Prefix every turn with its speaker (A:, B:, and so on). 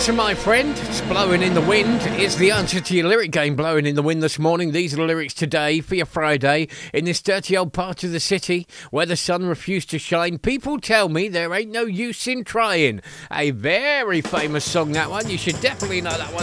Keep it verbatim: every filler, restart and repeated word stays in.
A: answer, my friend. It's blowing in the wind. It's the answer to your lyric game, blowing in the wind this morning. These are the lyrics today for your Friday. In this dirty old part of the city where the sun refused to shine, people tell me there ain't no use in trying. A very famous song, that one. You should definitely know that one.